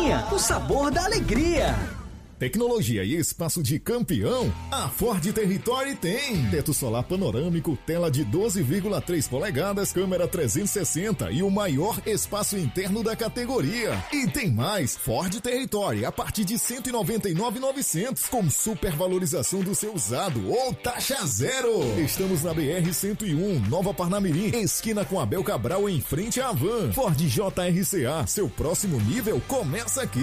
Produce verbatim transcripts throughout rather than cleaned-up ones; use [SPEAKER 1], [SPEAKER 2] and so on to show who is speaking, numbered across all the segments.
[SPEAKER 1] Lagoinha, o sabor da alegria.
[SPEAKER 2] Tecnologia e espaço de campeão? A Ford Territory tem. Teto solar panorâmico, tela de doze vírgula três polegadas, câmera trezentos e sessenta e o maior espaço interno da categoria. E tem mais, Ford Territory a partir de cento e noventa e nove mil e novecentos com supervalorização do seu usado ou taxa zero. Estamos na B R cento e um, Nova Parnamirim, esquina com Abel Cabral em frente à Van. Ford J R C A, seu próximo nível começa aqui.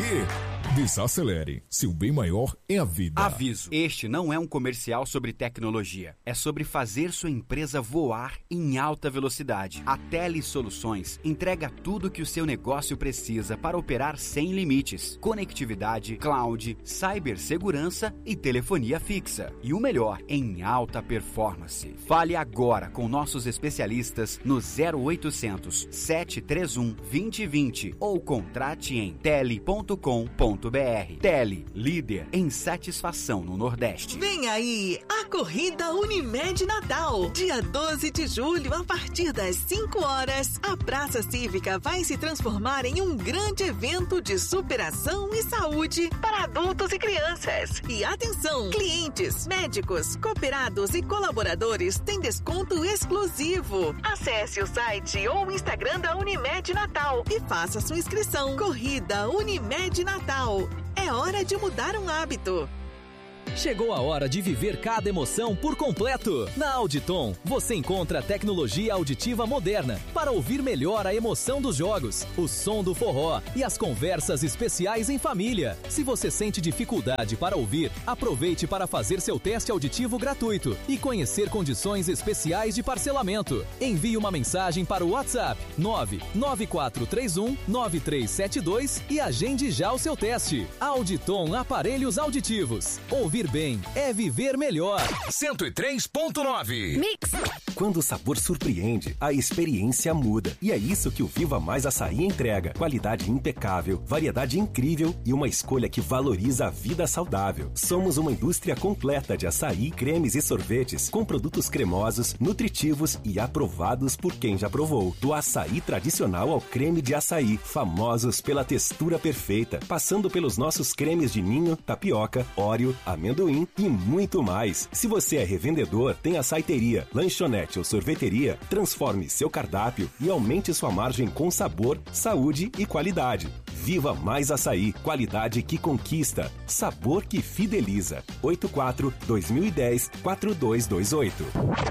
[SPEAKER 2] Desacelere, seu bem maior é a vida.
[SPEAKER 3] Aviso, este não é um comercial sobre tecnologia. É sobre fazer sua empresa voar em alta velocidade. A Tele Soluções entrega tudo que o seu negócio precisa para operar sem limites. Conectividade, cloud, cibersegurança e telefonia fixa. E o melhor, em alta performance. Fale agora com nossos especialistas no zero oitocentos, sete três um, dois zero dois zero ou contrate em tele ponto com ponto br. Tele, líder em satisfação no Nordeste.
[SPEAKER 4] Vem aí a Corrida Unimed Natal. Dia doze de julho, a partir das cinco horas, a Praça Cívica vai se transformar em um grande evento de superação e saúde para adultos e crianças. E atenção, clientes, médicos, cooperados e colaboradores têm desconto exclusivo. Acesse o site ou o Instagram da Unimed Natal e faça sua inscrição. Corrida Unimed Natal. É hora de mudar um hábito.
[SPEAKER 5] Chegou a hora de viver cada emoção por completo. Na Auditon, você encontra a tecnologia auditiva moderna para ouvir melhor a emoção dos jogos, o som do forró e as conversas especiais em família. Se você sente dificuldade para ouvir, aproveite para fazer seu teste auditivo gratuito e conhecer condições especiais de parcelamento. Envie uma mensagem para o WhatsApp nove nove quatro três um nove três sete dois e agende já o seu teste. Auditon Aparelhos Auditivos. Ouvir bem é viver melhor.
[SPEAKER 6] cento e três ponto nove
[SPEAKER 7] Mix. Quando o sabor surpreende, a experiência muda. E é isso que o Viva Mais Açaí entrega. Qualidade impecável, variedade incrível e uma escolha que valoriza a vida saudável. Somos uma indústria completa de açaí, cremes e sorvetes, com produtos cremosos, nutritivos e aprovados por quem já provou. Do açaí tradicional ao creme de açaí, famosos pela textura perfeita, passando pelos nossos cremes de ninho, tapioca, óreo, amendoim e muito mais. Se você é revendedor, tem açaiteria, lanchonete ou sorveteria, transforme seu cardápio e aumente sua margem com sabor, saúde e qualidade. Viva Mais Açaí, qualidade que conquista, sabor que fideliza. oito quatro dois mil e dez quatro dois dois oito.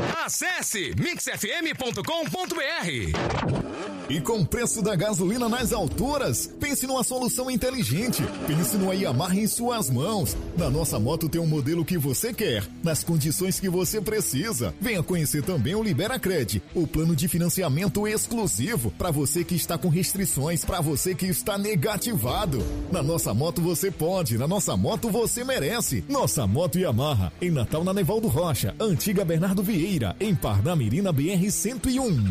[SPEAKER 6] Acesse mix f m ponto com ponto b r.
[SPEAKER 2] E com o preço da gasolina nas alturas, pense numa solução inteligente. Pense no Yamaha em suas mãos. Na nossa moto tem um modelo que você quer, nas condições que você precisa. Venha conhecer também o Liberacred, o plano de financiamento exclusivo para você que está com restrições, para você que está negativado. Na nossa moto você pode, na nossa moto você merece. Nossa Moto Yamaha, em Natal na Nevaldo Rocha, Antiga Bernardo Vieira, em Parnamirim na B R cento e um.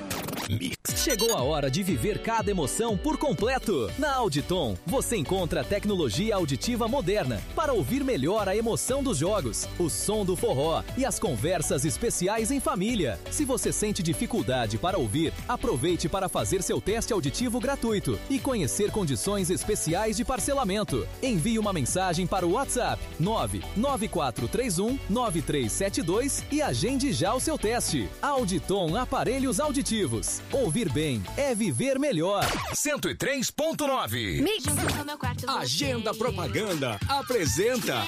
[SPEAKER 5] Mix. Chegou a hora de viver cada emoção por completo. Na Auditon, você encontra a tecnologia auditiva moderna para ouvir melhor a emoção dos jogos, o som do forró e as conversas especiais em família. Se você sente dificuldade para ouvir, aproveite para fazer seu teste auditivo gratuito e conhecer condições especiais de parcelamento. Envie uma mensagem para o WhatsApp nove nove quatro três um nove três sete dois e agende já o seu teste. Auditon Aparelhos Auditivos. Ouvir bem é viver melhor.
[SPEAKER 6] cento e três ponto nove.
[SPEAKER 7] Mix.
[SPEAKER 8] Agenda Propaganda apresenta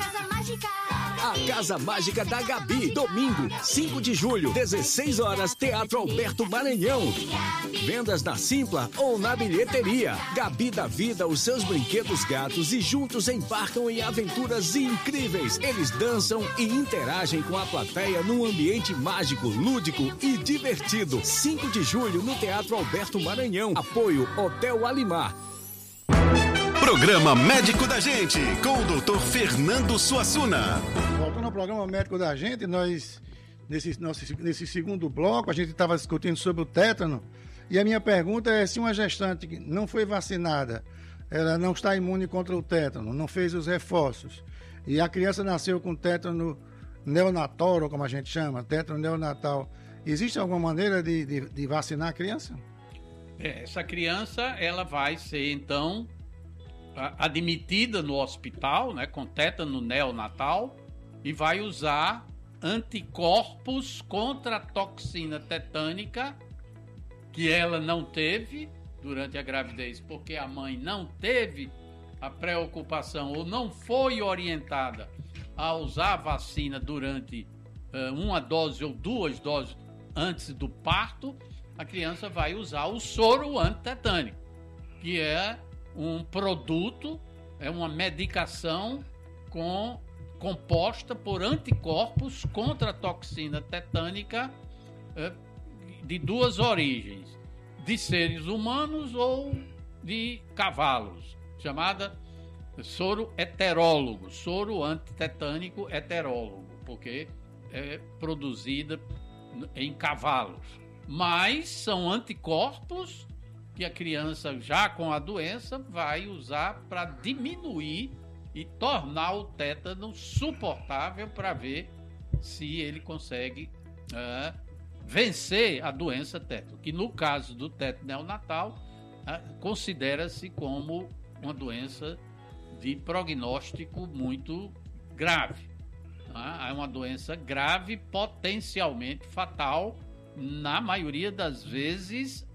[SPEAKER 8] A Casa Mágica da Gabi. Domingo, cinco de julho, dezesseis horas, Teatro Alberto Maranhão. Vendas na Simpla ou na bilheteria. Gabi dá vida aos seus brinquedos gatos e juntos embarcam em aventuras incríveis. Eles dançam e interagem com a plateia num ambiente mágico, lúdico e divertido. cinco de julho no Teatro Alberto Maranhão. Apoio Hotel Alimar.
[SPEAKER 6] Programa Médico da Gente, com o doutor Fernando Suassuna.
[SPEAKER 9] Voltando ao programa Médico da Gente, nós, nesse, nosso, nesse segundo bloco, a gente estava discutindo sobre o tétano, e a minha pergunta é se uma gestante que não foi vacinada, ela não está imune contra o tétano, não fez os reforços, e a criança nasceu com tétano neonatal, como a gente chama, tétano neonatal, existe alguma maneira de, de, de vacinar a criança?
[SPEAKER 10] É, essa criança, ela vai ser, então... admitida no hospital, né, com tétano neonatal, e vai usar anticorpos contra a toxina tetânica que ela não teve durante a gravidez, porque a mãe não teve a preocupação ou não foi orientada a usar a vacina durante uh, uma dose ou duas doses antes do parto. A criança vai usar o soro antitetânico, que é um produto, é uma medicação com, composta por anticorpos contra a toxina tetânica uh, de duas origens, de seres humanos ou de cavalos, chamada soro heterólogo, soro antitetânico heterólogo, porque é produzida em cavalos. Mas são anticorpos que a criança, já com a doença, vai usar para diminuir e tornar o tétano suportável, para ver se ele consegue é, vencer a doença tétano, que no caso do tétano neonatal é, considera-se como uma doença de prognóstico muito grave. É uma doença grave, potencialmente fatal, na maioria das vezes,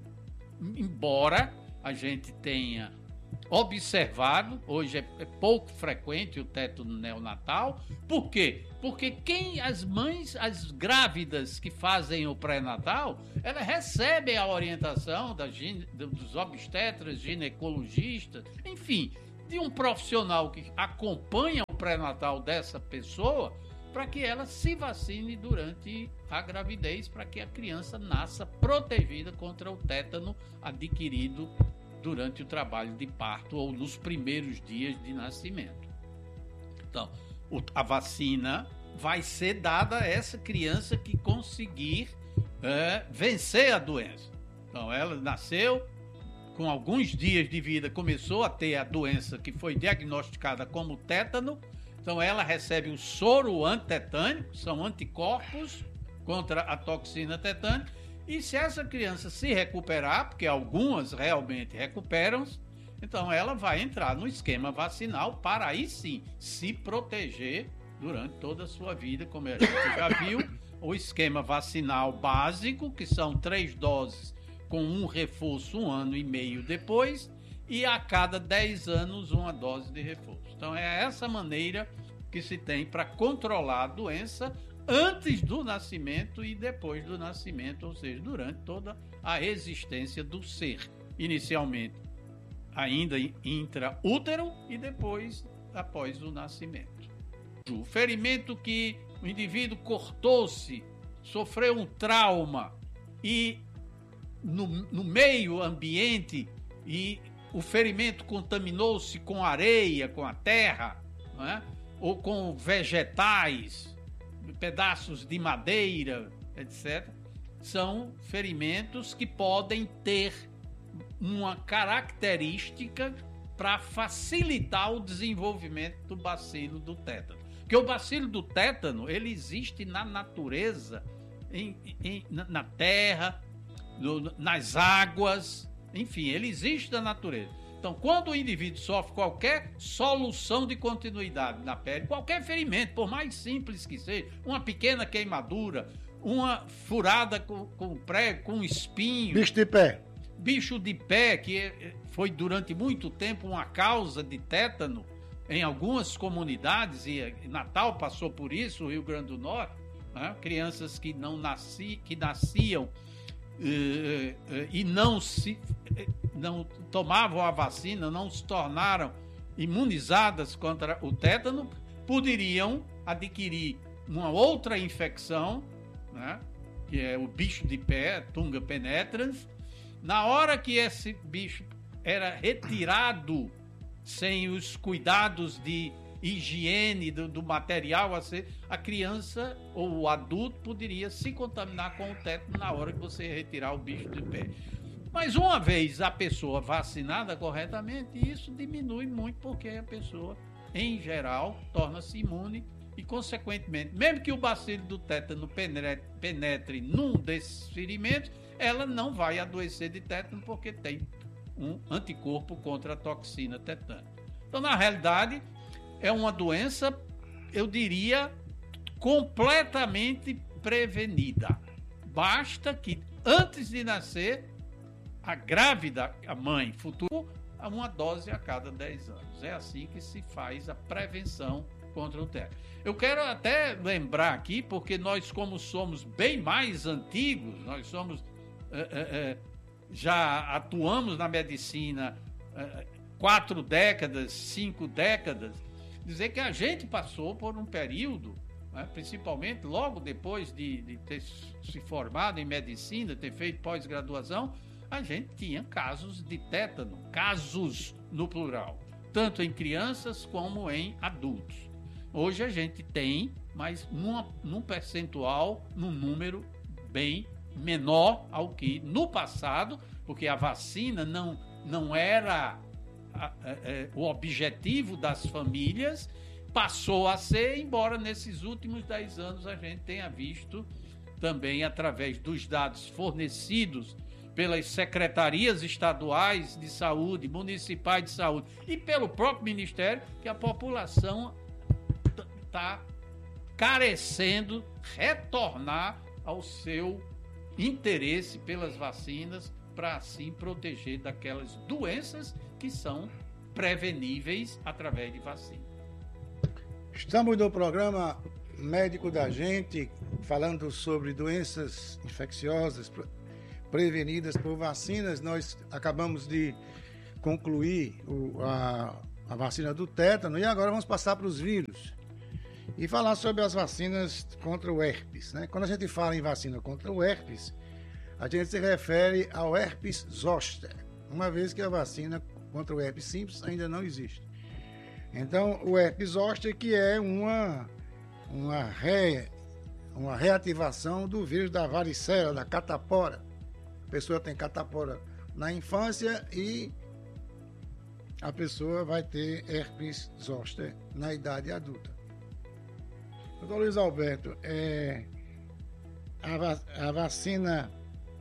[SPEAKER 10] embora a gente tenha observado, hoje é, é pouco frequente o tétano neonatal. Por quê? Porque quem, as mães, as grávidas que fazem o pré-natal, elas recebem a orientação da, dos obstetras, ginecologistas, enfim, de um profissional que acompanha o pré-natal dessa pessoa, para que ela se vacine durante a gravidez, para que a criança nasça protegida contra o tétano adquirido durante o trabalho de parto ou nos primeiros dias de nascimento. Então, a vacina vai ser dada a essa criança que conseguir é, vencer a doença. Então, ela nasceu, com alguns dias de vida, começou a ter a doença que foi diagnosticada como tétano. Então, ela recebe o soro antitetânico, são anticorpos contra a toxina tetânica. E se essa criança se recuperar, porque algumas realmente recuperam, então ela vai entrar no esquema vacinal para aí sim se proteger durante toda a sua vida, como a gente já viu. O esquema vacinal básico, que são três doses com um reforço um ano e meio depois, e a cada dez anos uma dose de reforço. Então é essa maneira que se tem para controlar a doença antes do nascimento e depois do nascimento, ou seja, durante toda a existência do ser. Inicialmente ainda intraútero e depois após o nascimento. O ferimento que o indivíduo cortou-se, sofreu um trauma e no, no meio ambiente, e o ferimento contaminou-se com areia, com a terra, não é? Ou com vegetais, pedaços de madeira, etcétera, são ferimentos que podem ter uma característica para facilitar o desenvolvimento do bacilo do tétano. Porque o bacilo do tétano, ele existe na natureza, em, em, na terra, no, nas águas, enfim, ele existe na natureza. Então, quando o indivíduo sofre qualquer solução de continuidade na pele, qualquer ferimento, por mais simples que seja, uma pequena queimadura, uma furada com, com prego, com espinho...
[SPEAKER 9] Bicho de pé.
[SPEAKER 10] Bicho de pé, que foi durante muito tempo uma causa de tétano em algumas comunidades, e Natal passou por isso, o Rio Grande do Norte, né? Crianças que, não nasci, que nasciam uh, uh, e não, se, não tomavam a vacina, não se tornaram imunizadas contra o tétano, poderiam adquirir uma outra infecção, né? Que é o bicho de pé, Tunga penetrans. Na hora que esse bicho era retirado sem os cuidados de higiene do, do material a ser, a criança ou o adulto poderia se contaminar com o tétano na hora que você retirar o bicho de pé. Mas uma vez a pessoa vacinada corretamente, isso diminui muito, porque a pessoa, em geral, torna-se imune e, consequentemente, mesmo que o bacilo do tétano penetre, penetre num desses ferimentos, ela não vai adoecer de tétano, porque tem um anticorpo contra a toxina tetânica. Então, na realidade, é uma doença, eu diria, completamente prevenida. Basta que, antes de nascer, a grávida, a mãe, futuro, uma dose a cada dez anos. É assim que se faz a prevenção contra o tétano. Eu quero até lembrar aqui, porque nós, como somos bem mais antigos, nós somos é, é, já atuamos na medicina é, quatro décadas, cinco décadas, dizer que a gente passou por um período, né, principalmente logo depois de, de ter se formado em medicina, ter feito pós-graduação, a gente tinha casos de tétano, casos no plural, tanto em crianças como em adultos. Hoje a gente tem, mas numa, num percentual, num número bem menor ao que no passado, porque a vacina não, não era a, a, a, o objetivo das famílias, passou a ser, embora nesses últimos dez anos a gente tenha visto também, através dos dados fornecidos pelas secretarias estaduais de saúde, municipais de saúde e pelo próprio Ministério, que a população está carecendo retornar ao seu interesse pelas vacinas para assim proteger daquelas doenças que são preveníveis através de vacina.
[SPEAKER 9] Estamos no programa Médico da Gente, falando sobre doenças infecciosas prevenidas por vacinas. Nós acabamos de concluir o, a, a vacina do tétano e agora vamos passar para os vírus e falar sobre as vacinas contra o herpes, né? Quando a gente fala em vacina contra o herpes, a gente se refere ao herpes zoster, uma vez que a vacina contra o herpes simples ainda não existe. Então, o herpes zoster, que é uma, uma, re, uma reativação do vírus da varicela, da catapora. A pessoa tem catapora na infância e a pessoa vai ter herpes zoster na idade adulta. Doutor Luiz Alberto, é, a, va- a vacina,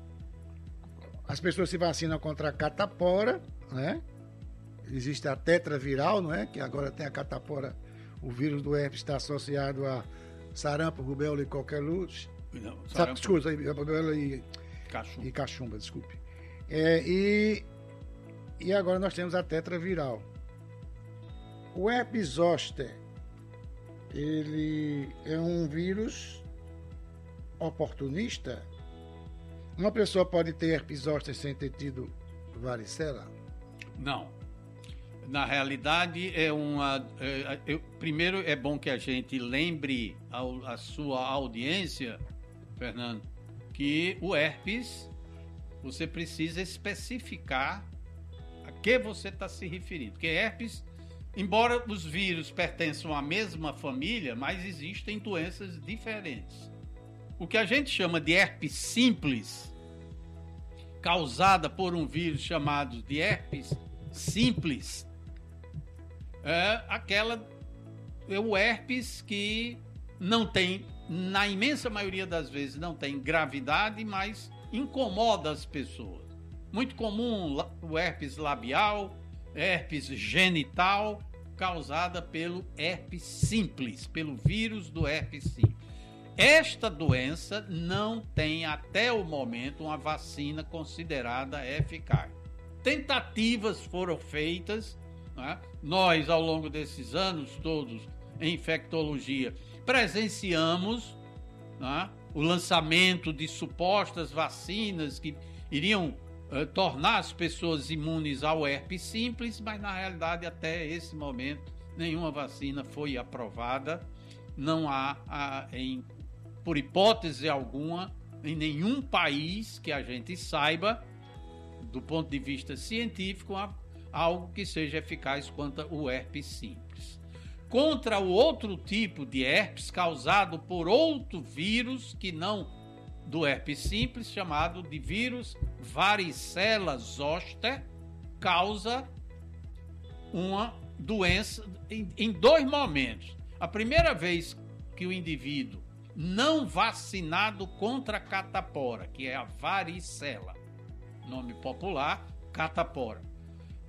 [SPEAKER 9] as pessoas se vacinam contra a catapora, né? Existe a tetraviral, não é? Que agora tem a catapora, o vírus do herpes está associado a sarampo, rubéola e coqueluche.
[SPEAKER 10] Não,
[SPEAKER 9] sarampo, desculpa, rubéola e cachumba, e cachumba desculpe. É, e, e agora nós temos a tetraviral. O herpes zoster, ele é um vírus oportunista. Uma pessoa pode ter herpes zoster sem ter tido varicela?
[SPEAKER 10] Não. Na realidade, é uma. É, eu, primeiro, é bom que a gente lembre ao, a sua audiência, Fernando, que o herpes, você precisa especificar a que você está se referindo. Porque herpes, embora os vírus pertençam à mesma família, mas existem doenças diferentes. O que a gente chama de herpes simples, causada por um vírus chamado de herpes simples, é aquela, é o herpes que não tem, na imensa maioria das vezes, não tem gravidade, mas incomoda as pessoas. Muito comum o herpes labial, herpes genital, causada pelo herpes simples, pelo vírus do herpes simples. Esta doença não tem, até o momento, uma vacina considerada eficaz. Tentativas foram feitas, né? Nós, ao longo desses anos todos, em infectologia, presenciamos, né, o lançamento de supostas vacinas que iriam uh, tornar as pessoas imunes ao herpes simples, mas na realidade até esse momento nenhuma vacina foi aprovada. Não há, há em, por hipótese alguma, em nenhum país que a gente saiba, do ponto de vista científico, algo que seja eficaz contra o herpes simples. Contra o outro tipo de herpes causado por outro vírus que não do herpes simples, chamado de vírus varicela zoster, causa uma doença em, em dois momentos. A primeira vez que o indivíduo não vacinado contra a catapora, que é a varicela, nome popular, catapora,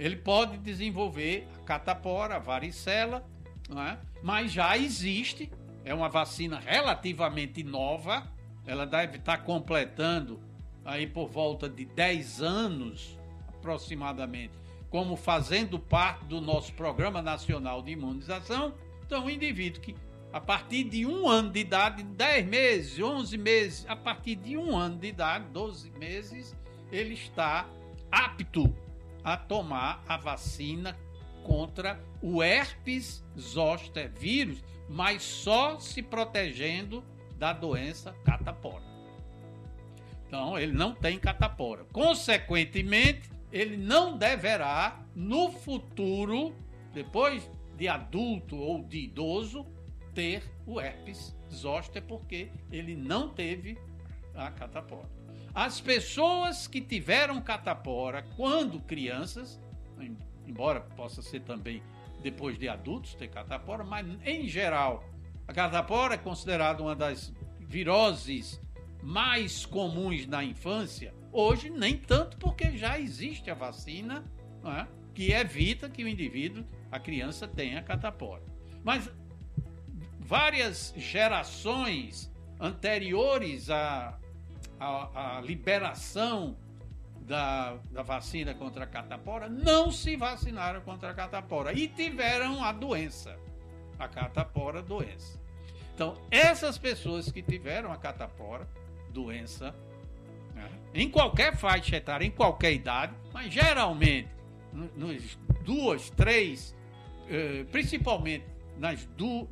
[SPEAKER 10] ele pode desenvolver a catapora, a varicela, não é? Mas já existe, é uma vacina relativamente nova, ela deve estar completando aí por volta de dez anos, aproximadamente, como fazendo parte do nosso Programa Nacional de Imunização. Então, o indivíduo que, a partir de um ano de idade, dez meses, onze meses, a partir de um ano de idade, doze meses, ele está apto a tomar a vacina contra o herpes zoster vírus, mas só se protegendo da doença catapora. Então, ele não tem catapora. Consequentemente, ele não deverá, no futuro, depois de adulto ou de idoso, ter o herpes zoster, porque ele não teve a catapora. As pessoas que tiveram catapora quando crianças, embora possa ser também depois de adultos ter catapora, mas em geral, a catapora é considerada uma das viroses mais comuns na infância. Hoje nem tanto, porque já existe a vacina, não é? Que evita que o indivíduo, a criança, tenha catapora. Mas várias gerações anteriores à, à, à liberação da, da vacina contra a catapora não se vacinaram contra a catapora e tiveram a doença, a catapora doença. Então, essas pessoas que tiveram a catapora doença, né, em qualquer faixa etária, em qualquer idade, mas geralmente nos duas, três, eh, principalmente nas duas